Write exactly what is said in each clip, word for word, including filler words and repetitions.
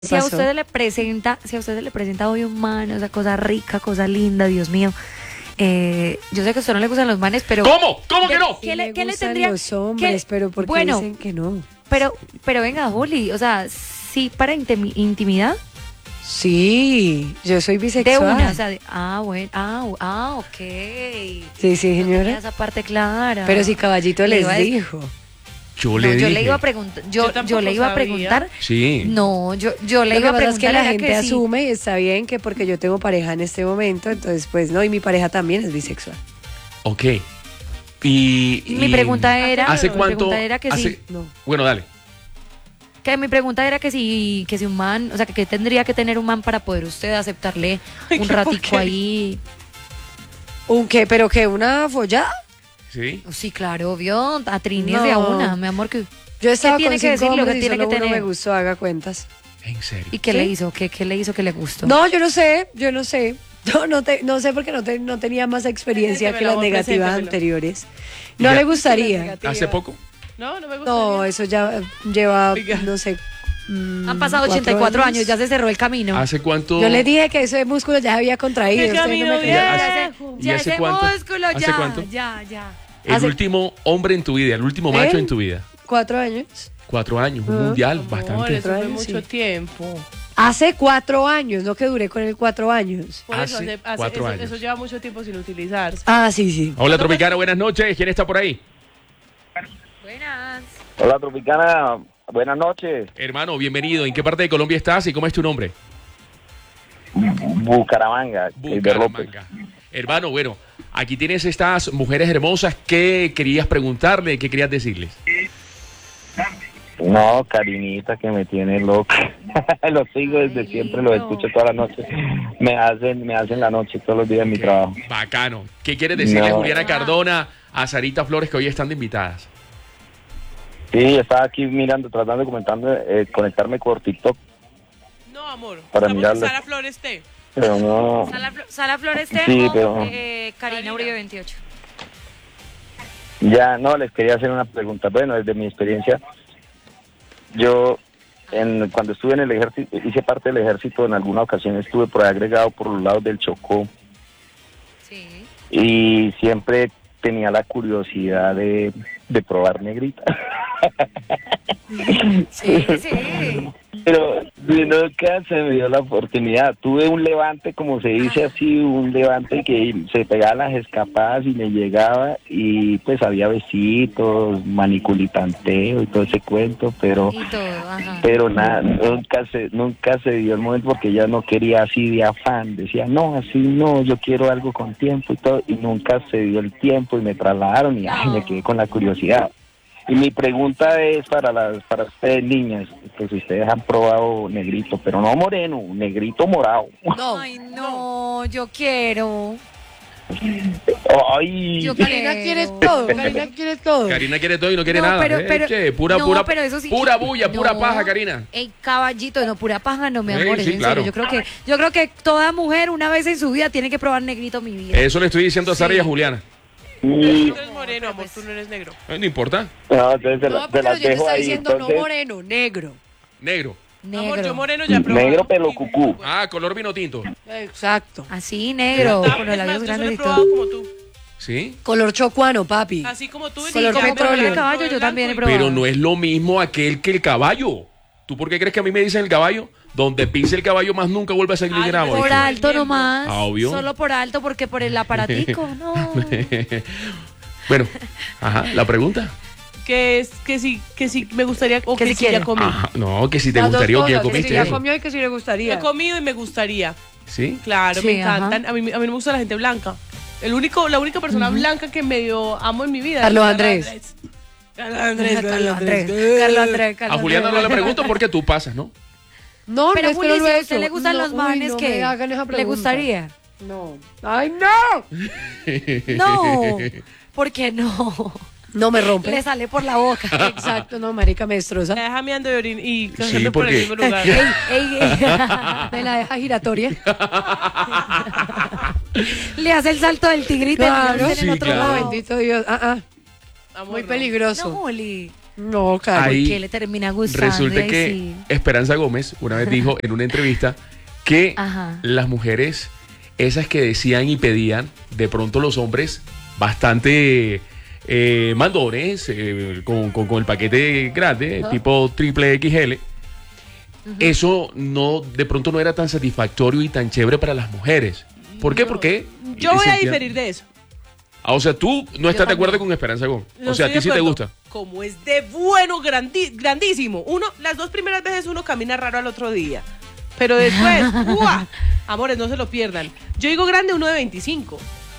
Si a usted le presenta, si a usted le presenta hoy un man, o sea, cosa rica, cosa linda, Dios mío. Eh, yo sé que a usted no le gustan los manes, pero... ¿Cómo? ¿Cómo que no? ¿Qué le, me qué le gustan tendría? los hombres, ¿qué? pero ¿por qué Bueno, dicen que no? Pero, pero venga, Juli, o sea, sí para intimi- intimidad. Sí, yo soy De bisexual. una, o sea, de- ah, bueno, ah, ah, ok. Sí, sí, No señora. tenía esa parte clara. Pero si Caballito Le les iba a decir- dijo. Yo No, le yo dije. le iba a preguntar, yo, Yo yo, tampoco le iba a sabía. preguntar. Sí. No, yo, yo le Lo iba que a pasa es preguntar. que la era gente que sí. asume y está bien que porque yo tengo pareja en este momento, entonces pues no, y mi pareja también es bisexual. Ok. Y, Mi y- pregunta era. ¿Hace mi cuánto? pregunta era que hace- sí. No. Bueno, dale. Que mi pregunta era que si, que si un man, o sea, que, que tendría que tener un man para poder usted aceptarle un qué ratico porquería. ahí. ¿Un qué? ¿Pero qué? ¿Una follada? Sí. Sí, claro, obvio, a Trini es No. de a una, mi amor, que Yo estaba tiene con que cinco decir lo que hombres y tiene solo que uno tener? me gustó, haga cuentas. En serio. ¿y qué ¿Sí? le hizo? ¿Qué, qué le hizo que le gustó? No, yo no sé, yo no sé. No, no, te, no sé porque no, te- no tenía más experiencia Preséntemelo, que las amor, negativas preséntemelo. anteriores. No Ya. le gustaría. ¿Hace poco? No, no me gusta. No, eso ya eh, lleva, Oiga. no sé. mm, Han pasado cuatro ochenta y cuatro años, ya se cerró el camino. ¿Hace cuánto? Yo le dije que ese músculo ya se había contraído. ¡Qué ustedes no camino me creyeron. Ya Ya, hace- ese- ¿Y ya hace ese cuánto? músculo, ¿Hace ya, cuánto? ya, ya. El Hace- último hombre en tu vida, el último macho ¿Eh? en tu vida. Cuatro años. Cuatro años, un Ah, mundial, Amor, bastante. eso fue años, mucho sí. tiempo. Hace cuatro años, no que duré con él cuatro años. Por eso, Hace hace- hace- cuatro eso, años. eso lleva mucho tiempo sin utilizarse. Ah, sí, sí. Hola, Tropicana, buenas noches. ¿Quién está por ahí? Buenas. Hola, Tropicana. Buenas noches. Hermano, bienvenido. ¿En qué parte de Colombia estás y cómo es tu nombre? Bucaramanga. el de López. Bucaramanga. Hermano, bueno, aquí tienes estas mujeres hermosas. ¿Qué querías preguntarle? ¿Qué querías decirles? No, Karinita, que me tiene loco. Los sigo desde Ay, siempre, los lindo. escucho toda la noche. Me hacen, me hacen la noche todos los días en mi trabajo. Bacano. ¿Qué quieres decirle a No. Juliana Cardona, a Sarita Flores, que hoy están de invitadas? Sí, estaba aquí mirando, tratando de comentando, eh, conectarme por TikTok, No, amor. Para Estamos mirarlo. en Sara Flores T. pero no. Sala, Flo- Sala Flores T Sí, o pero- eh, Karina Uribe veintiocho. Ya, no, les quería hacer una pregunta. Bueno, desde mi experiencia, yo en, cuando estuve en el ejército, hice parte del ejército, en alguna ocasión estuve por ahí agregado por los lados del Chocó Sí. y siempre tenía la curiosidad de, de probar negrita. Sí, sí. Pero nunca se me dio la oportunidad. Tuve un levante, como se dice así, un levante que se pegaba las escapadas y me llegaba y pues había besitos, maniculitanteo y todo ese cuento, pero Y todo, ajá. pero nada, nunca se nunca se dio el momento porque ella no quería así de afán, decía, no, así no, yo quiero algo con tiempo y todo, y nunca se dio el tiempo y me trasladaron y ay, me quedé con la curiosidad. Y mi pregunta es para las para ustedes niñas, que si ustedes han probado negrito, pero no moreno, negrito morado. No. Ay, no, yo quiero. Ay, Yo Karina quiero. quiere todo, Karina quiere todo. Karina quiere todo y no quiere No, nada. pero- ¿eh? pero- Che, pura, no, pura, pero eso sí pura que- bulla, pura no. paja, Karina. Ey, caballito, no, pura paja, no, mi Sí, amor, es sí, en claro. serio. Yo creo que, yo creo que toda mujer una vez en su vida tiene que probar negrito mi vida. Eso le estoy diciendo a Sara y a Juliana. Tú y- eres moreno, amor, tú no eres negro. Eh, No importa. no, entonces se, No, la- se pero las yo te dejo estaba ahí. diciendo Entonces, no moreno, negro. Negro. Negro. Amor, yo moreno ya probé. negro pelo cucú. Ah, color vino tinto. Exacto. Así, negro, ¿Verdad? con los Es más, labios yo solo grandes he y probado todo. como tú. ¿Sí? Color chocuano, papi. Así como tú. Sí, Color como petróleo. color caballo, yo también he probado. Pero no es lo mismo aquel que el caballo. ¿Tú por qué crees que a mí me dicen el caballo? Donde pise el caballo más nunca vuelve a salir Ay, gramo. pero Por Por alto el miembro. nomás. Ah, obvio. Solo por alto, porque por el aparatico, no. Bueno, ajá, la pregunta. Que es que sí, que sí me gustaría o Que que, si sí ya quiere. comí. Ajá, no, que si te Las dos gustaría o que ya cosas, comiste. que si ya eso. comió y que si le Yo gustaría. he comido y me gustaría. ¿Sí? Claro, Sí, me ajá. encantan. A mí, a mí no me gusta la gente blanca. El único, la única persona blanca que medio amo en mi vida. Carlos es Andrés. Carlos Andrés. Carlos Andrés. Carlos Andrés. A Carlos Juliana no Andrés. le pregunto porque tú pasas, ¿no? No, Pero no es que Juli, no si lo a he usted hecho. le gustan No, los uy, manes no que me hagan esa le pregunta. gustaría. No. ¡Ay, no! No, ¿por qué no? No me rompe. Le sale por la boca. Exacto, no, marica, me destroza. La deja meando y orin y Sí, cogiendo por el porque- mismo lugar. Ey, ey, ey. Me la deja giratoria. Le hace el salto del tigrito Claro. en Sí, otro claro. lado. Bendito Dios. Ah, ah. Amor, Muy no. peligroso. No, Juli. No, claro. Ahí ¿Por qué le termina gustando? resulta y que sí. Esperanza Gómez una vez dijo en una entrevista que Ajá. las mujeres, esas que decían y pedían, de pronto los hombres bastante eh, mandones, eh, con, con, con el paquete grande, tipo triple X L, eso no, de pronto no era tan satisfactorio y tan chévere para las mujeres. ¿Por qué? No. Porque Yo voy a sentían- diferir de eso. Ah, o sea, tú no estás de también. acuerdo con Esperanza Gómez. No O sea, a ti estoy sí de te acuerdo. gusta. Como es de bueno, grandi- grandísimo. Uno, las dos primeras veces uno camina raro al otro día. Pero después, ¡guau! Amores, no se lo pierdan. Yo digo grande, uno de veinticinco.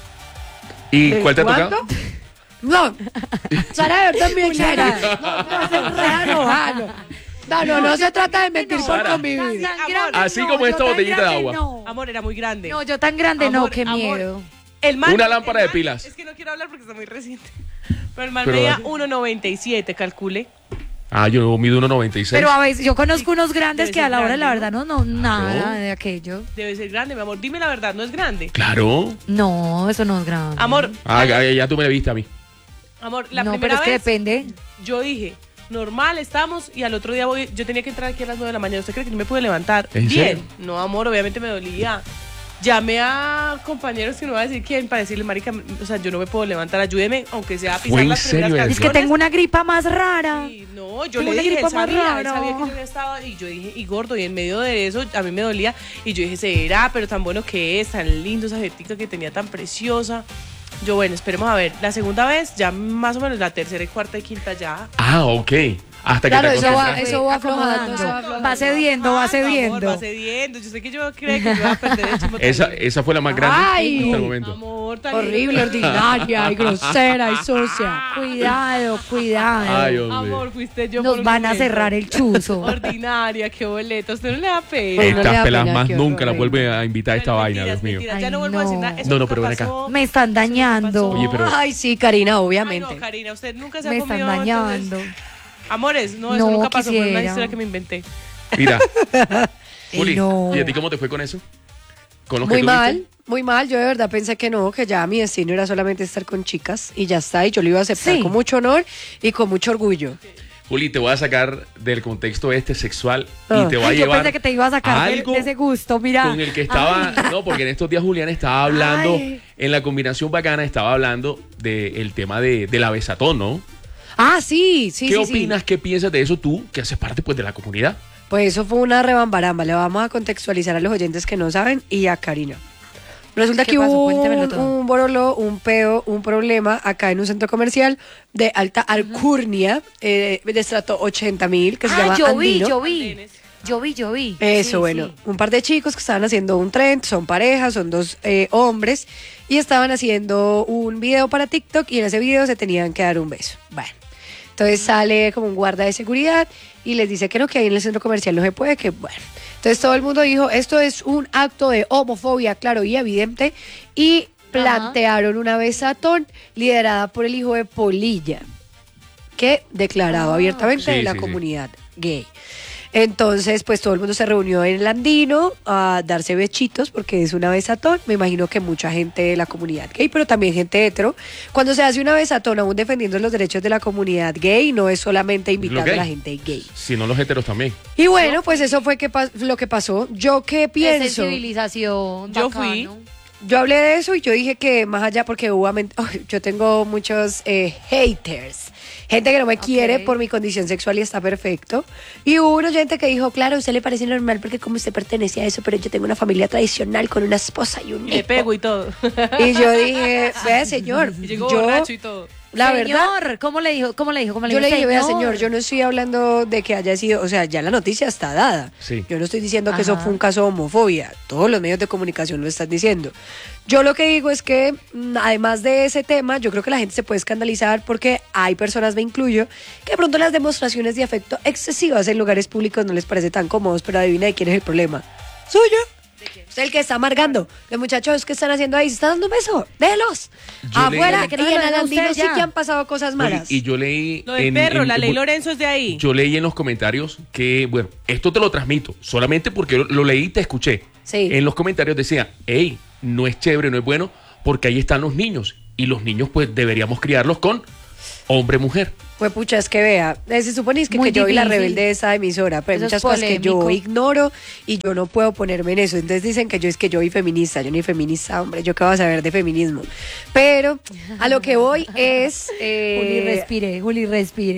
¿Y ¿De cuál te ha tocado? cuánto? No, Sara, yo también quiera. No, no, se enreda enojado. No, no, no se trata de mentir por Sara. convivir. Tan Amor, grande así no, como yo esta tan botellita de grande agua. No. Amor, era muy grande. No, yo tan grande no, Amor, qué amor. miedo. El man, Una lámpara el de man- pilas. Es que no quiero hablar porque está muy reciente. Pero el man Pero medía dale. uno noventa y siete, calcule. Ah, yo mido uno noventa y seis. Pero a veces yo conozco unos grandes Debe que a ser la hora de la grande, verdad no, no, nada de aquello. Debe ser grande, mi amor. Dime la verdad, no es grande. Claro. No, eso no es grande. Amor, Ah, la- ya, ya tú me la viste a mí. amor, la no, pero primera es que vez depende. yo dije, normal, estamos, y al otro día voy, yo tenía que entrar aquí a las nueve de la mañana. ¿Usted cree que no me pude levantar? ¿En Bien. serio? No, amor, obviamente me dolía. Llamé a compañeros que no voy a decir quién para decirle, marica, o sea, yo no me puedo levantar, ayúdeme, aunque sea a pisar ¿Fue en las serio primeras eso? Es que canciones. tengo una gripa más rara. Sí, no, yo Tengo le una dije, gripa él más sabía, él rara. sabía que yo había estado, y yo dije, y gordo, y en medio de eso a mí me dolía, y yo dije, será, pero tan bueno que es, tan lindo esa jetica que tenía, tan preciosa. Yo, bueno, esperemos a ver, la segunda vez, ya más o menos la tercera y cuarta y quinta ya. Ah, ok. Hasta Claro, que te eso va- acostumbras. eso va Acomodando. aflojando, eso va aflojando. Va cediendo, va Ah, amor, cediendo. va cediendo, yo sé que yo creo que yo voy a perder el chimo Esa, también. esa fue la más grande Ay. hasta el momento. Amor, tan Horrible, ordinaria y grosera y sucia. Cuidado, cuidado. Ay, hombre. Amor, fuiste yo por Nos un van a momento. cerrar el chuzo. Ordinaria, qué boleta, usted no le da pena. Pues no le Estas da pelas pena, más qué nunca las horror. vuelve a invitar a esta Pero vaina, mentiras, Dios mío. mentiras, Ay, ya no vuelvo a decir no. nada. Eso No, no, nunca pero ven acá. pasó. Me están Eso nunca dañando. pasó. Oye, pero- Ay, sí, Karina, Ay, obviamente. no, Karina, usted nunca se ha Me están comido, entonces- dañando. Amores, no, eso No nunca pasó, fue una quisiera. historia que me inventé. Mira, Ey, Juli, no. ¿y a ti cómo te fue con eso? ¿Con los que Muy tú mal, viste? muy mal. Yo de verdad pensé que no, que ya mi destino era solamente estar con chicas y ya está. Y yo lo iba a aceptar Sí. con mucho honor y con mucho orgullo. Juli, te voy a sacar del contexto este sexual Ah. y te voy a Ay, yo llevar pensé que te iba a sacar de, algo de ese gusto, mira. con el que estaba, no, porque en estos días Julián estaba hablando, Ay. en la combinación bacana estaba hablando del tema de, de la besatón, ¿no? Ah, sí, sí, ¿Qué sí, sí. opinas, qué piensas de eso tú, que haces parte pues de la comunidad? Pues eso fue una rebambaramba. Le vamos a contextualizar a los oyentes que no saben y a Karina. Resulta ¿Qué que pasó? hubo Cuéntemelo un, todo. un borolo, un peo, un problema acá en un centro comercial de alta alcurnia, eh, de estrato ochenta mil, que se ah, llama yo vi, Andino. yo vi. Yo vi, yo vi. Eso, Sí, bueno, sí. un par de chicos que estaban haciendo un trend, son parejas, son dos eh, hombres, y estaban haciendo un video para TikTok y en ese video se tenían que dar un beso. Bueno, entonces sale como un guarda de seguridad y les dice que no, que ahí en el centro comercial no se puede, que bueno. Entonces todo el mundo dijo, esto es un acto de homofobia, claro y evidente, y plantearon una besatón liderada por el hijo de Polilla, que declaraba Ah. abiertamente Sí, de la sí, sí. comunidad gay. Entonces, pues todo el mundo se reunió en el Andino a darse bechitos porque es una besatón. Me imagino que mucha gente de la comunidad gay, pero también gente hetero. Cuando se hace una besatón, aún defendiendo los derechos de la comunidad gay, no es solamente invitando gay. a la gente gay. Si no los heteros también. Y bueno, pues eso fue que pas- lo que pasó. Yo qué Es pienso. civilización. Yo fui. bacano. Yo hablé de eso y yo dije que más allá, porque obviamente ay, yo tengo muchos eh, haters, gente que no me quiere por mi condición sexual y está perfecto. Y hubo una gente que dijo, claro, a usted le parece normal porque como usted pertenece a eso, pero yo tengo una familia tradicional con una esposa y un Y le hijo. pego y todo. Y yo dije, vea señor, Y llegó yo, borracho y todo. la verdad, Señor, ¿cómo le dijo? ¿Cómo le dijo? ¿Cómo le yo le dijo? dije, vea señor, yo no estoy hablando de que haya sido, o sea, ya la noticia está dada. Sí. Yo no estoy diciendo que eso Ajá. fue un caso de homofobia. Todos los medios de comunicación lo están diciendo. Yo lo que digo es que, mm, además de ese tema, yo creo que la gente se puede escandalizar porque hay personas, me incluyo, que de pronto las demostraciones de afecto excesivas en lugares públicos no les parece tan cómodos, pero adivina de quién es el problema. Suyo. Usted el que está amargando. Los muchachos que están haciendo ahí, ¿se están dando un beso? Déjelos. Yo Afuera. leí- Que no Y se en lo den a Alandino usted sí ya. que han pasado cosas malas. Y, y yo leí... Lo del en- perro, en- la ley en- Lorenzo es de ahí. Yo leí en los comentarios que, bueno, esto te lo transmito, solamente porque lo, lo leí y te escuché. Sí. En los comentarios decía, hey, no es chévere, no es bueno, porque ahí están los niños. Y los niños, pues, deberíamos criarlos con hombre-mujer. Pues pucha, es que vea, eh, se supone es que, Muy que yo soy la difícil. rebelde de esa emisora, pero hay Eso es muchas cosas que yo polémico. ignoro y yo no puedo ponerme en eso. Entonces dicen que yo es que yo soy feminista, yo ni feminista, hombre, yo qué voy a saber de feminismo. Pero a lo que voy es... eh, Juli, respire, Juli, respire.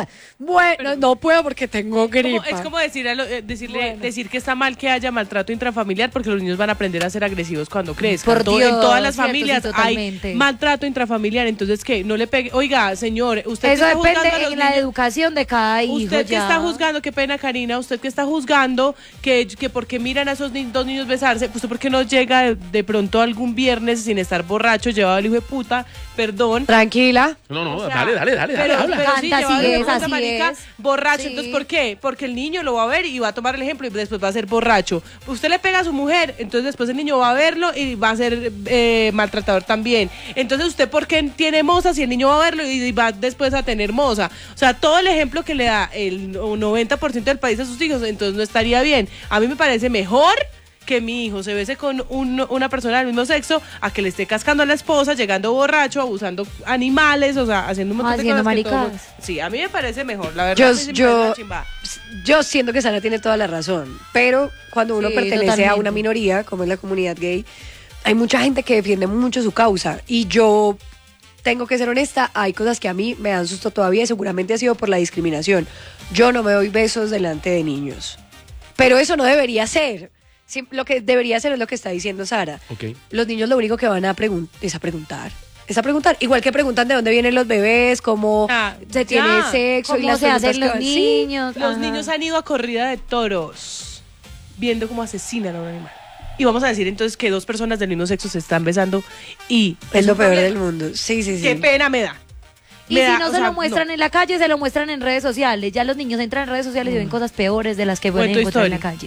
bueno, no puedo porque tengo Como- gripa. es como decir a lo- eh, decirle, Bueno. decir que está mal que haya maltrato intrafamiliar porque los niños van a aprender a ser agresivos cuando crezcan. Por To- Dios, en todas las cierto, familias sí, hay totalmente. maltrato intrafamiliar, entonces que no le pegue. Oiga, señor, usted Eso que está juzgando a depende los en la niños- educación de cada hijo. Usted que ya. está juzgando, qué pena Karina, usted que está juzgando que, que porque miran a esos ni- dos niños besarse, pues usted porque no llega de, de pronto algún viernes sin estar borracho, llevado al hijo de puta, perdón. Tranquila. No, no, O sea, dale, dale, dale, Pero, dale, habla. pero sí, Canta, llevado así al hijo de es, puta, así marica, es. borracho. Sí. Entonces, ¿por qué? Porque el niño lo va a ver y va a tomar el ejemplo y después va a ser borracho. Usted le pega a su mujer, entonces después el niño va a verlo y va a ser eh, maltratador también. Entonces, ¿usted por qué tiene moza si el niño va a verlo y va después a tener moza? O sea, todo el ejemplo que le da el noventa por ciento del país a sus hijos, entonces no estaría bien. A mí me parece mejor que mi hijo se bese con un- una persona del mismo sexo a que le esté cascando a la esposa, llegando borracho, abusando animales, o sea, haciendo un montón Haciendo de cosas. que todo- maricadas. Sí, a mí me parece mejor, la verdad. Yo, a mí sí me parece yo, una chimba. yo siento que Sara tiene toda la razón, pero cuando uno Sí, pertenece a totalmente. una minoría, como es la comunidad gay, hay mucha gente que defiende mucho su causa y yo tengo que ser honesta, hay cosas que a mí me dan susto todavía y seguramente ha sido por la discriminación. Yo no me doy besos delante de niños, pero eso no debería ser. Sim- Lo que debería ser es lo que está diciendo Sara. Ok. Los niños lo único que van a preguntar es a preguntar. Es a preguntar. Igual que preguntan de dónde vienen los bebés, cómo Ah, se tiene ya. sexo y ¿Cómo las se preguntas hacen que los van- Sí. niños? Los Ajá. niños han ido a corrida de toros, viendo cómo asesinan a un animal. Y vamos a decir entonces que dos personas del mismo sexo se están besando y Es lo un peor problema. del mundo. Sí, sí, sí. Qué pena me da. Y Me si da, no o se sea, lo muestran en la calle, se lo muestran en redes sociales. Ya los niños entran en redes sociales y ven cosas peores de las que O en pueden Toy encontrar en la Story. calle.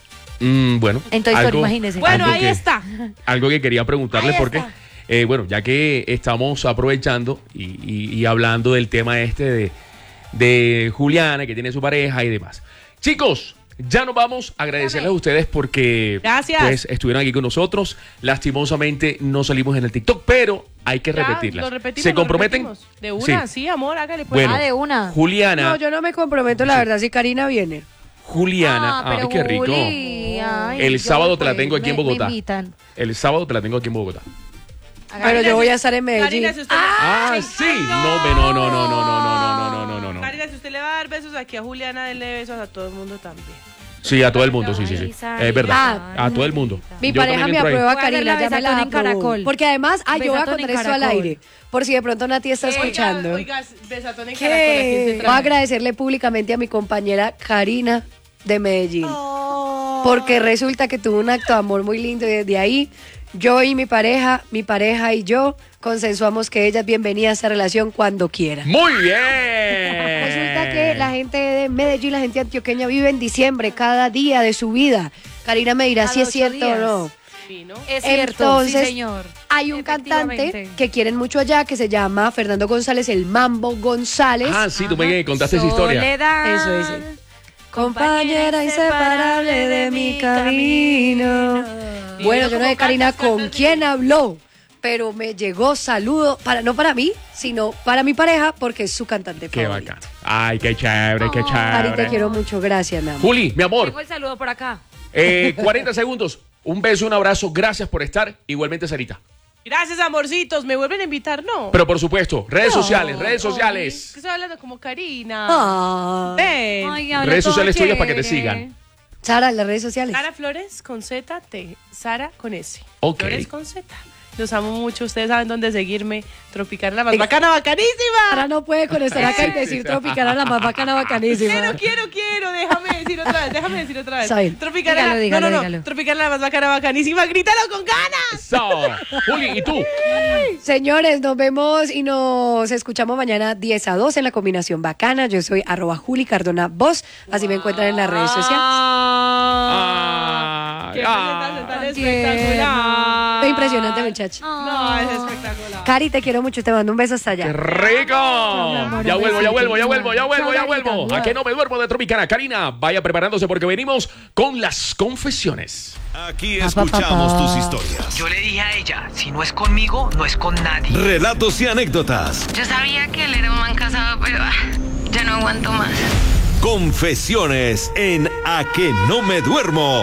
Mm, bueno. En Toy Story, algo- imagínese. Bueno, algo ahí que- está. Algo que quería preguntarle Ahí porque, está. eh, bueno, ya que estamos aprovechando y, y- y hablando del tema este de, de Juliana, que tiene su pareja y demás. Chicos, ya nos vamos a agradecerles a ustedes porque Gracias. pues, estuvieron aquí con nosotros. Lastimosamente no salimos en el TikTok, pero hay que Ya, repetirlas. lo repetimos, ¿Se lo comprometen? repetimos. De una, sí, amor, hágale pues. Bueno, Ah, de una. Juliana, No, yo no me comprometo, la verdad, si Karina viene. Juliana, Ah, pero ay, qué rico. Juli, ay, El yo sábado te la pues, tengo aquí en me- Bogotá. Me invitan. El sábado te la tengo aquí en Bogotá. Pero yo voy a estar en Medellín. Karina, si usted Ah, Ay, sí. No, me- no, no, no, no, no, no, no, no, no, no, no. Karina, si usted le va a dar besos aquí a Juliana, denle besos a todo el mundo también. Sí, a todo el mundo, sí, sí, sí. Ay, Sara, Es verdad. Ah, a todo el mundo. Mi Yo pareja también me entro ahí. aprueba a Voy a hacer Karina, la ya me la besatón en aprobó. Caracol. Porque además, ay, yo voy a Besatón en contar esto al Caracol. aire. Por si de pronto Nati está escuchando. Oiga, oiga, besatón en Caracol, ¿a quién se Voy a trae? agradecerle públicamente a mi compañera Karina de Medellín. Porque resulta que tuvo un acto de amor muy lindo y desde ahí yo y mi pareja, mi pareja y yo consensuamos que ella es bienvenida a esta relación cuando quiera. Muy bien. Resulta que la gente de Medellín, la gente antioqueña vive en diciembre cada día de su vida. Karina me dirá Cada si es ocho cierto días. o no. Sí, ¿no? Es cierto, Entonces, sí, señor. Hay un cantante Efectivamente. que quieren mucho allá que se llama Fernando González, el Mambo González. Ah, sí, tú me contaste esa historia. Soledad. Eso es. Compañera inseparable de mi camino. Sí, Bueno, yo yo no como sé, Karina, cantas, con cantas, quién sí. habló, pero me llegó saludo, para, no para mí, sino para mi pareja, porque es su cantante Qué favorito. bacán. Ay, qué chévere, qué Cari, te chévere. quiero mucho, gracias, mi amor. Juli, mi amor, Tengo el saludo por acá. eh, cuarenta segundos. Un beso, un abrazo. Gracias por estar. Igualmente, Sarita. Gracias, amorcitos. ¿Me vuelven a invitar? No. Pero por supuesto, redes sociales, redes Ay, sociales. que estoy hablando como Karina. Ah. Ven. Ay, habla Redes todo sociales tuyas para que te chévere. sigan. Sara, las redes sociales. Sara Flores con Z, T. Sara con S. Ok. Flores con Z. Los amo mucho. Ustedes saben dónde seguirme. Tropical, la más bacana, bacanísima. Sara no puede con estar acá y decir Tropicana, la más bacana, bacanísima. Quiero, quiero, quiero. Déjame decir otra vez. Déjame decir otra vez. Está bien. Tropical, Dígalo, la- dígalo, no, no, no. dígalo. Tropical, la más bacana, bacanísima. Grítalo con ganas. So, Juli, ¿y tú? Señores, nos vemos y nos escuchamos mañana diez a dos en la combinación bacana. Yo soy arroba Juli Cardona Voz. Así me encuentran en las redes sociales. Ah, Qué ah. presentación tan Tierno. espectacular. Mi impresionante, muchacho. No, es espectacular. Cari, te quiero mucho, te mando un beso hasta allá. ¡Qué rico! amor, Ya un vuelvo, ya besito. vuelvo, ya vuelvo, ya vuelvo, ya Chao, vuelvo. Carita. ¿A qué no me duermo de Tropicana? Karina, vaya preparándose porque venimos con las confesiones. Aquí Pa, pa, pa, escuchamos pa. tus historias, Yo le dije a ella, si no es conmigo, no es con nadie. relatos y anécdotas. Yo sabía que él era un man casado, pero ah, ya no aguanto más. Confesiones en A que no me duermo.